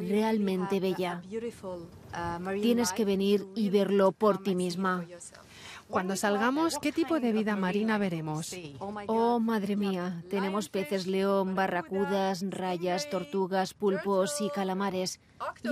realmente bella. Tienes que venir y verlo por ti misma. Cuando salgamos, ¿qué tipo de vida marina veremos? Oh, madre mía, tenemos peces león, barracudas, rayas, tortugas, pulpos y calamares.